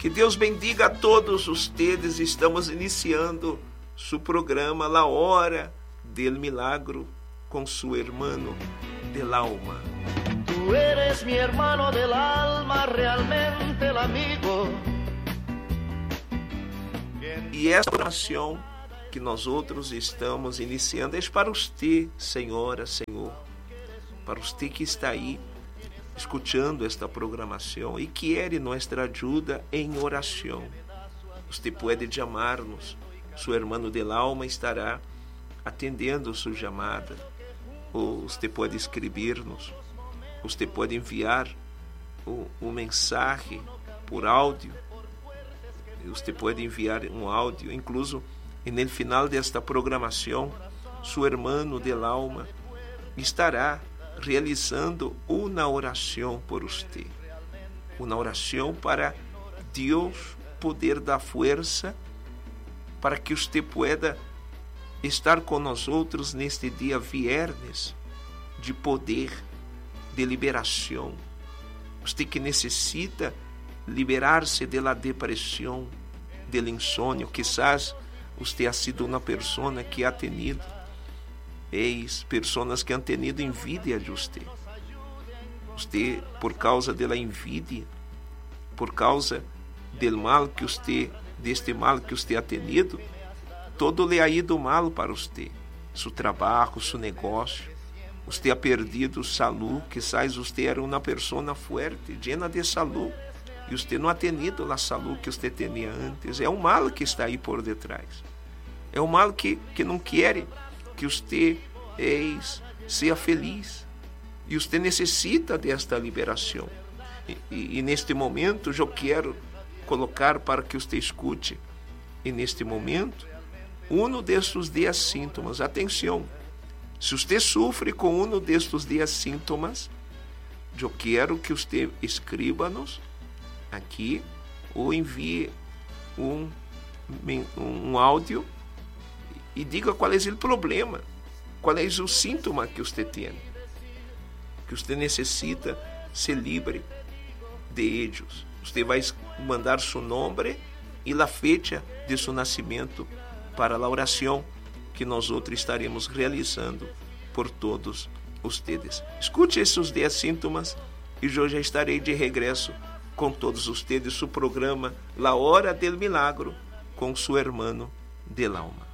Que Deus bendiga a todos ustedes. Estamos iniciando su programa La Hora del Milagro con su hermano del alma. Tú eres mi hermano del alma, realmente el amigo. E essa oração que nós outros estamos iniciando é para você, senhora, senhor, para você que está aí escutando esta programação e quer nossa ajuda em oração. Você pode chamar-nos, seu irmão del alma estará atendendo sua chamada, ou você pode escrever-nos, você pode enviar um mensagem por áudio, você pode enviar um áudio, incluso no final desta programação, seu irmão del alma estará realizando uma oração por você, uma oração para Deus poder dar força para que você pueda estar com nós outros neste dia viernes de poder, de liberação. Você que necessita liberar-se da depressão, do insônio, quizás você ha sido uma pessoa que ha tenido pessoas que han tenido envidia de você. Você, por causa da envidia, por causa deste mal que você ha tenido, todo lhe ha ido mal para você. Seu trabalho, seu negócio. Você ha perdido saúde, quizás você era uma pessoa forte, llena de saúde, e você não ha tenido a saúde que você tinha antes. É um mal que está aí por detrás. É um mal que não quer que você seja feliz. E você necessita desta liberação. E neste momento, eu quero colocar para que você escute, e neste momento, um destes 10 sintomas. Atenção, se você sofre com um destes 10 sintomas, eu quero que você escreva-nos aqui ou envie um áudio e diga qual é o problema, qual é o síntoma que você tem, que você necessita ser livre de eles. Você vai mandar seu nome e a fecha de seu nascimento para a oração que nós outros estaremos realizando por todos ustedes. Escute esses 10 sintomas e eu já estarei de regresso com todos ustedes, seu programa La Hora del Milagro com seu irmão del alma.